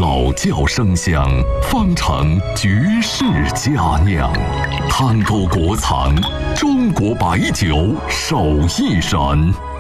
老窖生香，方成绝世佳酿。滩沟国产，中国白酒手艺人。